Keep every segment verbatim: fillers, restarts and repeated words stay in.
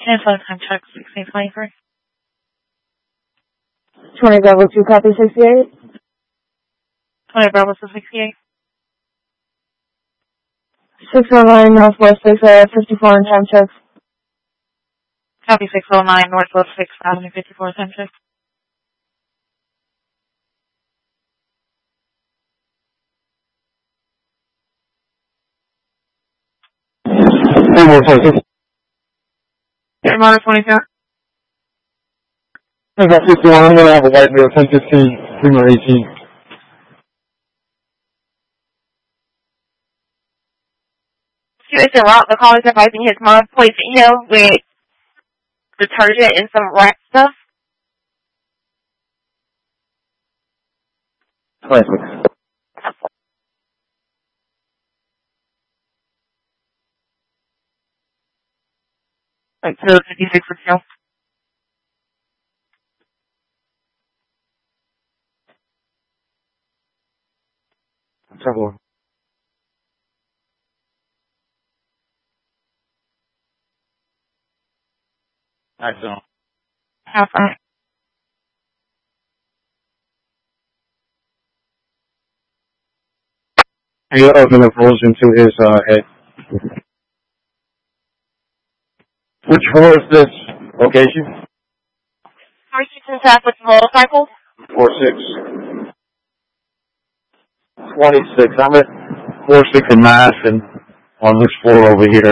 Cancel time check, sixteen twenty-three. twenty Bravo two, copy sixty-eight. twenty Bravo to sixty-eight. six oh nine Northwest six, uh, fifty-four in time check. Copy six oh nine Northwest sixth Avenue, fifty-four time check. One more time. Minus twenty-two. I got fifty-one. I'm going to have a white male, ten fifteen, Primo eighteen. Situation route, the caller is advising his mom poisoning him with detergent and some rat stuff. twenty-six. Like two fifty-six for two. Trouble. Excellent. Half right. And you open the holes into his uh, head. Which floor is this location? Four six and tap with motorcycle. Four six. Twenty-six. I'm at four six in Mass and on this floor over here.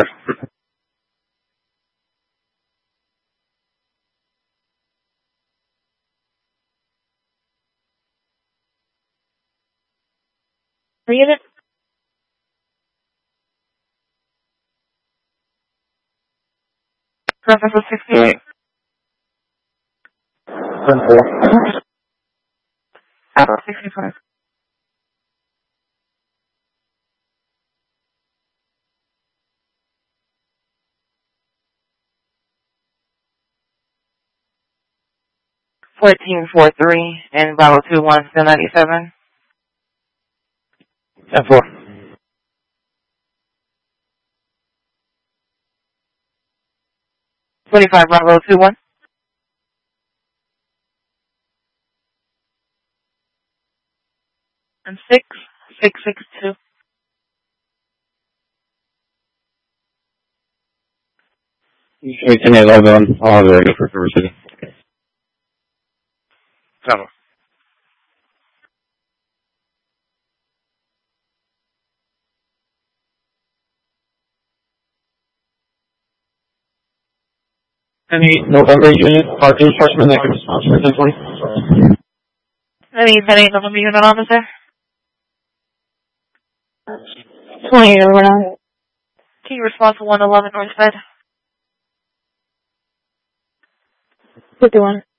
Read it. Reference was sixty-eight. Ten four. About sixty-five. Fourteen four three and Bravo two one still ninety-seven. Ten four. Twenty-five Bravo two one. And six six six two. We can log on all the radio for River City. Cover. Any November unit, park enforcement that can respond to ten twenty? Any ten eight November unit officer? twenty over nine. Can you respond to one eleven North Bed? fifty-one.